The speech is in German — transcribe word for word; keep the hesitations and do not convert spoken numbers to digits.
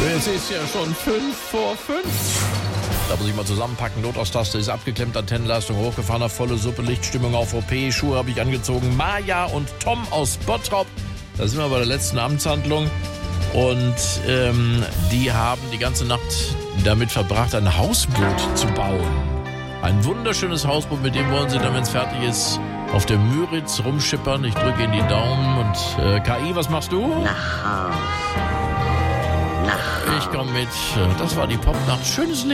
Es ist ja schon fünf vor fünf. Da muss ich mal zusammenpacken. Notaus-Taste ist abgeklemmt, Antennenleistung hochgefahren, auf volle Suppe, Lichtstimmung auf O P, Schuhe habe ich angezogen. Maja und Tom aus Bottrop. Da sind wir bei der letzten Amtshandlung. Und ähm, die haben die ganze Nacht damit verbracht, ein Hausboot zu bauen. Ein wunderschönes Hausboot, mit dem wollen sie dann, wenn es fertig ist, auf der Müritz rumschippern. Ich drücke Ihnen die Daumen. Und äh, K I, was machst du? Nach Haus. Nach Haus. Ich komme mit. Das war die Popnacht. Schönes Leben.